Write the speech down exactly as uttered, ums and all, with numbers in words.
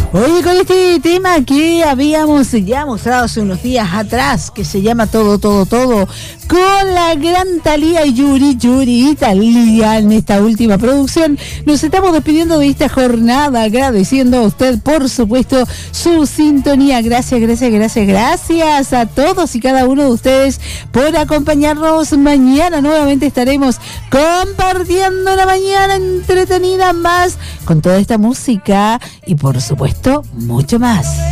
Oye, con este tema que habíamos ya mostrado hace unos días atrás, que se llama Todo, Todo, Todo, con la gran Thalía y Yuri, Yuri y Thalía en esta última producción, nos estamos despidiendo de esta jornada, agradeciendo a usted, por supuesto, su sintonía. Gracias, gracias, gracias, gracias a todos y cada uno de ustedes por acompañarnos. Mañana nuevamente estaremos compartiendo una mañana entretenida más con toda esta música y, por supuesto, mucho más.